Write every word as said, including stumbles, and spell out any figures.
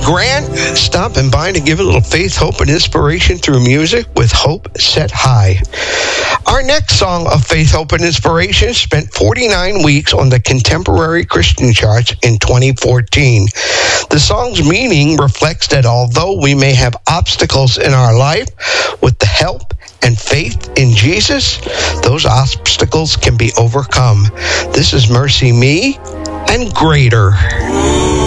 Grant stopping by to give a little faith, hope, and inspiration through music with Hope Set High. Our next song of faith, hope, and inspiration spent forty-nine weeks on the contemporary Christian charts in twenty fourteen. The song's meaning reflects that although we may have obstacles in our life, with the help and faith in Jesus, those obstacles can be overcome. This is Mercy Me and Greater.